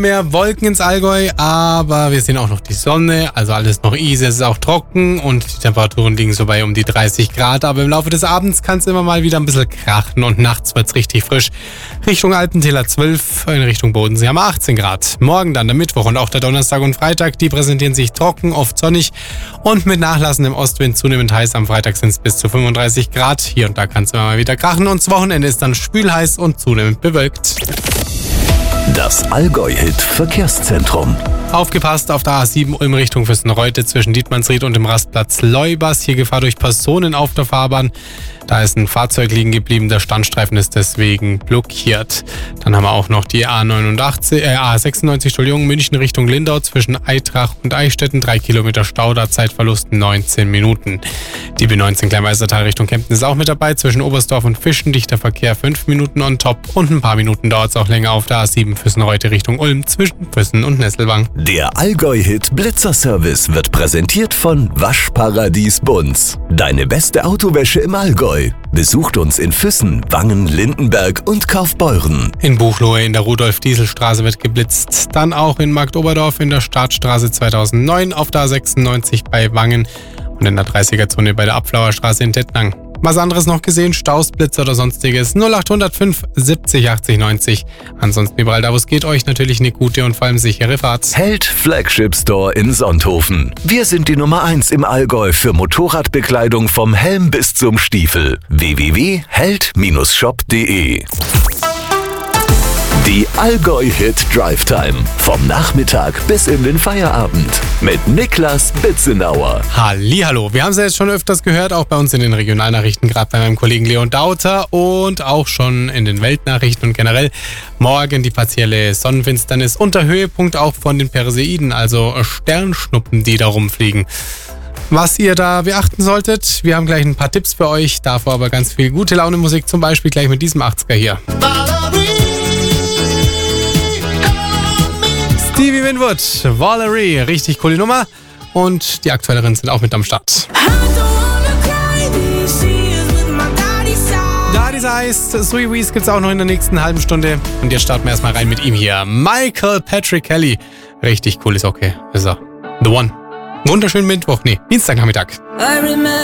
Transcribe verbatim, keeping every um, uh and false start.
Mehr Wolken ins Allgäu, aber wir sehen auch noch die Sonne, also alles noch easy, es ist auch trocken und die Temperaturen liegen so bei um die dreißig Grad, aber im Laufe des Abends kann es immer mal wieder ein bisschen krachen und nachts wird es richtig frisch. Richtung Alpentäler zwölf, in Richtung Bodensee haben wir achtzehn Grad. Morgen dann der Mittwoch und auch der Donnerstag und Freitag, die präsentieren sich trocken, oft sonnig und mit nachlassendem Ostwind zunehmend heiß. Am Freitag sind es bis zu fünfunddreißig Grad, hier und da kann es immer mal wieder krachen und das Wochenende ist dann schwülheiß und zunehmend bewölkt. Das Allgäu-Hit-Verkehrszentrum. Aufgepasst auf der A sieben Ulm Richtung Füssen-Reute zwischen Dietmannsried und dem Rastplatz Leubers. Hier Gefahr durch Personen auf der Fahrbahn. Da ist ein Fahrzeug liegen geblieben, der Standstreifen ist deswegen blockiert. Dann haben wir auch noch die A neunundachtzig, äh, A sechsundneunzig, Entschuldigung, München Richtung Lindau zwischen Eitrach und Eichstätten. Drei Kilometer Stau, da Zeitverlust neunzehn Minuten. Die B neunzehn Kleinweißertal Richtung Kempten ist auch mit dabei. Zwischen Oberstdorf und Fischen dichter Verkehr fünf Minuten on top. Und ein paar Minuten dauert es auch länger auf der A sieben Füssen-Reute Richtung Ulm zwischen Füssen und Nesselwang. Der Allgäu-Hit Blitzerservice wird präsentiert von Waschparadies Bunz. Deine beste Autowäsche im Allgäu. Besucht uns in Füssen, Wangen, Lindenberg und Kaufbeuren. In Buchloe in der Rudolf-Diesel-Straße wird geblitzt. Dann auch in Marktoberdorf in der Startstraße zweitausendneun, auf der A sechsundneunzig bei Wangen und in der dreißiger-Zone bei der Abflauer Straße in Tettnang. Was anderes noch gesehen? Staus, Blitzer oder sonstiges? null acht null fünf siebzig achtzig neunzig. Ansonsten überall da, wo es geht, euch natürlich eine gute und vor allem sichere Fahrt. Held Flagship Store in Sonthofen. Wir sind die Nummer eins im Allgäu für Motorradbekleidung vom Helm bis zum Stiefel. w w w punkt held Bindestrich shop punkt de. Die Allgäu-Hit Drive Time. Vom Nachmittag bis in den Feierabend. Mit Niklas Bitzenauer. Hallihallo. Wir haben es ja jetzt schon öfters gehört, auch bei uns in den Regionalnachrichten, gerade bei meinem Kollegen Leon Dauter und auch schon in den Weltnachrichten und generell morgen die partielle Sonnenfinsternis und der Höhepunkt auch von den Perseiden, also Sternschnuppen, die da rumfliegen. Was ihr da beachten solltet, wir haben gleich ein paar Tipps für euch, davor aber ganz viel gute Laune Musik, zum Beispiel gleich mit diesem achtziger hier. Stevie Winwood, Valerie, richtig coole Nummer und die aktuelleren sind auch mit am Start. Daddy's Eyes, Sui Wees gibt's auch noch in der nächsten halben Stunde und jetzt starten wir erstmal rein mit ihm hier. Michael Patrick Kelly, richtig cooles Okay, ist er. The One. Wunderschönen Mittwoch, nee, Dienstagnachmittag.